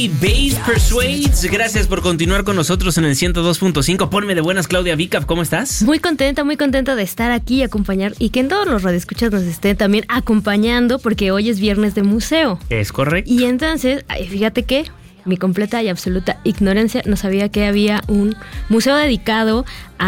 y Bass Persuades. Gracias por continuar con nosotros en el 102.5. Ponme de buenas, Claudia Vicap, ¿cómo estás? Muy contenta de estar aquí y acompañar, y que en todos los radioescuchas nos estén también acompañando, porque hoy es viernes de museo. Es correcto. Y entonces, fíjate que mi completa y absoluta ignorancia, no sabía que había un museo dedicado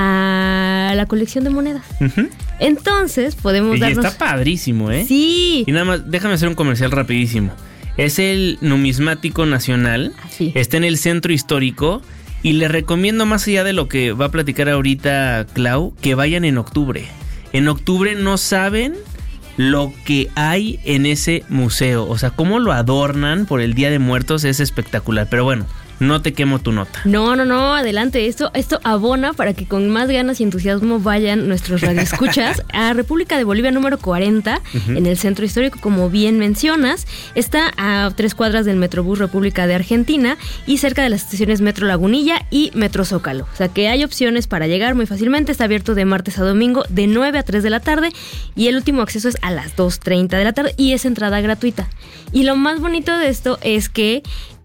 a la colección de monedas. Uh-huh. Entonces, podemos darnos... Y está padrísimo, ¿eh? Sí. Y nada más, déjame hacer un comercial rapidísimo. Es el Numismático Nacional. Sí. Está en el Centro Histórico. Y les recomiendo, más allá de lo que va a platicar ahorita Clau, que vayan en octubre. En octubre no saben lo que hay en ese museo. O sea, cómo lo adornan por el Día de Muertos es espectacular. Pero bueno, no te quemo tu nota. No, adelante. Esto abona para que con más ganas y entusiasmo vayan nuestros radioescuchas a República de Bolivia número 40, uh-huh. En el Centro Histórico, como bien mencionas. Está a 3 cuadras del Metrobús República de Argentina y cerca de las estaciones Metro Lagunilla y Metro Zócalo. O sea que hay opciones para llegar muy fácilmente. Está abierto de martes a domingo de 9 a 3 de la tarde y el último acceso es a las 2:30 de la tarde y es entrada gratuita. Y lo más bonito de esto es que,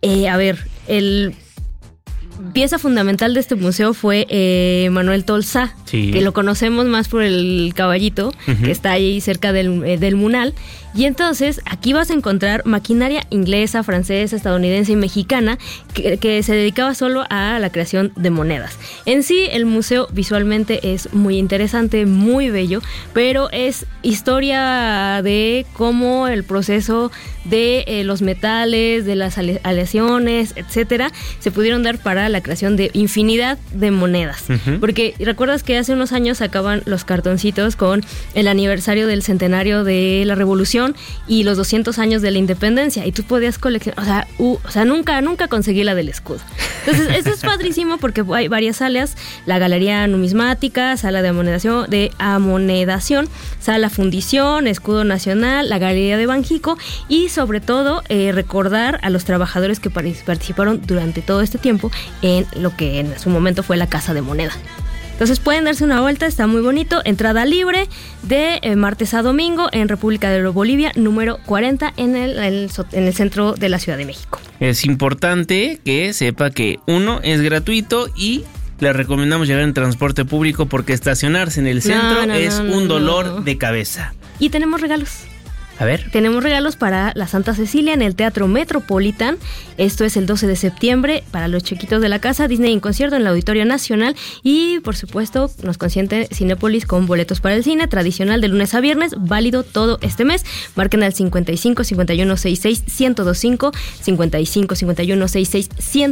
el pieza fundamental de este museo fue Manuel Tolsá, sí. Que lo conocemos más por el caballito, uh-huh. Que está ahí cerca del Munal. Y entonces aquí vas a encontrar maquinaria inglesa, francesa, estadounidense y mexicana que se dedicaba solo a la creación de monedas. En sí, el museo visualmente es muy interesante, muy bello, pero es historia de cómo el proceso de los metales, de las aleaciones, etcétera, se pudieron dar para la creación de infinidad de monedas. Uh-huh. Porque recuerdas que hace unos años sacaban los cartoncitos con el aniversario del centenario de la Revolución y los 200 años de la independencia, y tú podías coleccionar, o sea, nunca conseguí la del escudo. Entonces, esto es padrísimo porque hay varias salas: la Galería Numismática, Sala de Amonedación, Sala Fundición, Escudo Nacional, la Galería de Banjico, y sobre todo recordar a los trabajadores que participaron durante todo este tiempo en lo que en su momento fue la Casa de Moneda. Entonces pueden darse una vuelta, está muy bonito. Entrada libre de martes a domingo en República de Bolivia número 40 en el centro de la Ciudad de México. Es importante que sepa que uno es gratuito y le recomendamos llegar en transporte público porque estacionarse en el centro es un dolor de cabeza. Y tenemos regalos. A ver. Tenemos regalos para la Santa Cecilia en el Teatro Metropolitan. Esto es el 12 de septiembre para los chiquitos de la casa. Disney en concierto en el Auditorio Nacional. Y, por supuesto, nos consiente Cinépolis con boletos para el cine tradicional de lunes a viernes, válido todo este mes. Marquen al 55 51 66 1025, 55 51 66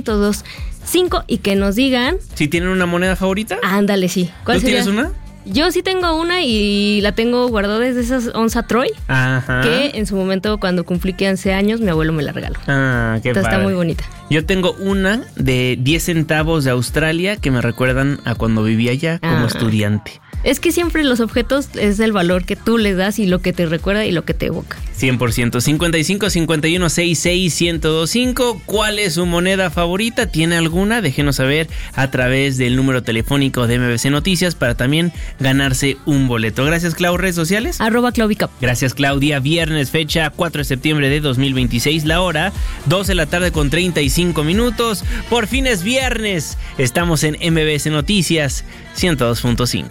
1025 y que nos digan... ¿Si tienen una moneda favorita? Ándale, sí. ¿Cuál sería? ¿Tienes una? Yo sí tengo una y la tengo guardada desde esas onza Troy. Ajá. Que en su momento, cuando cumplí 15 años, mi abuelo me la regaló. Ah, qué padre. Está muy bonita. Yo tengo una de 10 centavos de Australia que me recuerdan a cuando vivía allá como estudiante. Es que siempre los objetos es el valor que tú les das y lo que te recuerda y lo que te evoca. 100%. 55 51 66 1025. ¿Cuál es su moneda favorita? ¿Tiene alguna? Déjenos saber a través del número telefónico de MBC Noticias para también ganarse un boleto. Gracias, Clau. ¿Redes sociales? @ClauVicap. Gracias, Claudia. Viernes, fecha 4 de septiembre de 2026. La hora 2 de la tarde con 35 minutos. Por fin es viernes. Estamos en MBC Noticias 102.5.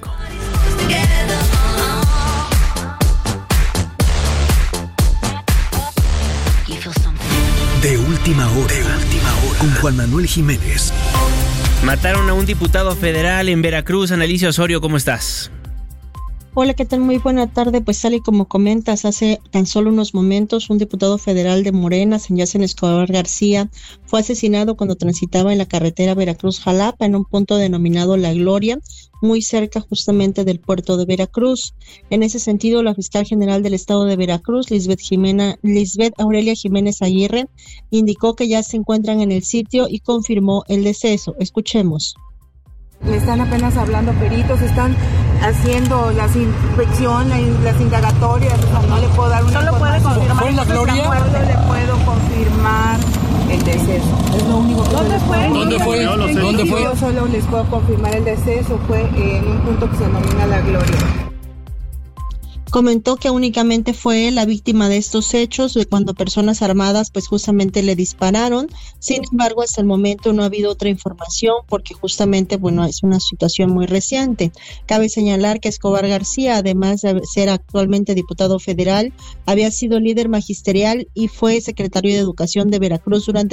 De última hora, con Juan Manuel Jiménez. Mataron a un diputado federal en Veracruz. Analicia Osorio, ¿cómo estás? Hola, ¿qué tal? Muy buena tarde. Pues tal y como comentas, hace tan solo unos momentos un diputado federal de Morena, Sanyasen Escobar García, fue asesinado cuando transitaba en la carretera Veracruz-Jalapa en un punto denominado La Gloria, muy cerca justamente del puerto de Veracruz. En ese sentido, la fiscal general del estado de Veracruz, Lisbeth Aurelia Jiménez Aguirre, indicó que ya se encuentran en el sitio y confirmó el deceso. Escuchemos. Le están apenas hablando peritos, están haciendo las inspecciones, las indagatorias, o sea, no le puedo dar una ¿Solo puede confirmar? ¿Fue en La Gloria? Solo le puedo confirmar el deceso. Es lo único que ¿Dónde fue? ¿Dónde fue? Yo solo les puedo confirmar el deceso, fue en un punto que se denomina La Gloria. Comentó que únicamente fue la víctima de estos hechos, de cuando personas armadas pues justamente le dispararon. Sin embargo, hasta el momento no ha habido otra información porque justamente, bueno, es una situación muy reciente. Cabe señalar que Escobar García, además de ser actualmente diputado federal, había sido líder magisterial y fue secretario de Educación de Veracruz durante